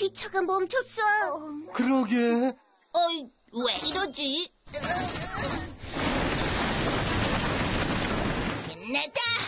이 차가 멈췄어. 그러게. 어이, 왜 이러지? 힘내자!